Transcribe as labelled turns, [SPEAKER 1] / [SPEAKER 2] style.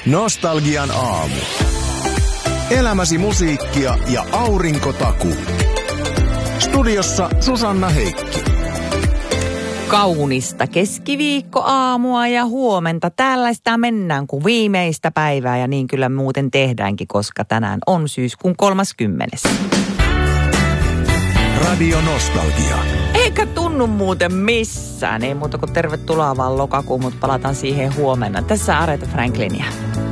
[SPEAKER 1] Nostalgian aamu. Elämäsi musiikkia ja aurinkotakuu. Studiossa Susanna Heikki.
[SPEAKER 2] Kaunista keskiviikkoaamua ja huomenta. Tällaista mennään kuin viimeistä päivää ja niin kyllä muuten tehdäänkin, koska tänään on syyskuun 30.
[SPEAKER 1] Radio Nostalgia.
[SPEAKER 2] Eikä tunnu muuten missään. Ei muuta kuin tervetuloa vaan lokakuun, mutta palataan siihen huomenna. Tässä Aretha Franklinia.